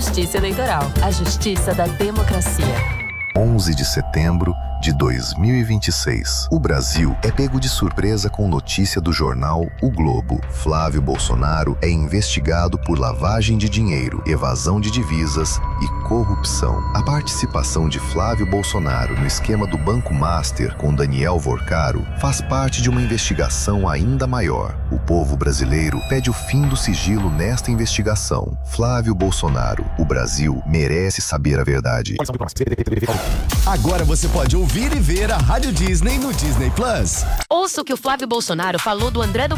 Justiça Eleitoral, a justiça da democracia. 11 de setembro de 2026. O Brasil é pego de surpresa com notícia do jornal O Globo. Flávio Bolsonaro é investigado por lavagem de dinheiro, evasão de divisas e corrupção. A participação de Flávio Bolsonaro no esquema do Banco Master com Daniel Vorcaro faz parte de uma investigação ainda maior. O povo brasileiro pede o fim do sigilo nesta investigação. Flávio Bolsonaro, o Brasil merece saber a verdade. Agora você pode ouvir e ver a Rádio Disney no Disney Plus. Ouça o que o Flávio Bolsonaro falou do André do